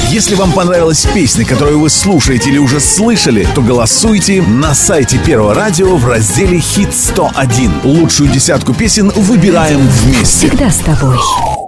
Если вам понравилась песня, которую вы слушаете или уже слышали, то голосуйте на сайте Первого радио в разделе «Хит 101». Лучшую десятку песен выбираем вместе. Всегда с тобой.